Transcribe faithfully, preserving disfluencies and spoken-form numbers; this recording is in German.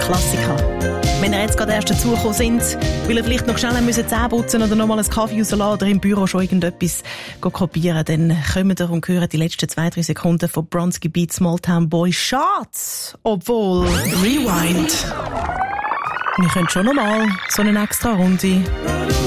Klassiker. Wenn ihr jetzt gerade erst dazugekommen sind, weil ihr vielleicht noch schnell müssen Zähne putzen oder noch mal einen Kaffee rauslassen oder im Büro schon irgendetwas kopieren, dann kommen wir und hören die letzten zwei, drei Sekunden von Bronski Beat Small Town Boy. Schatz! Obwohl, Rewind. Wir können schon noch mal so eine extra Runde.